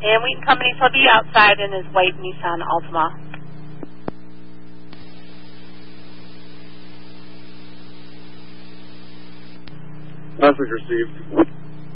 And Wheaton Company, so he'll be outside in his white Nissan Altima. Message received.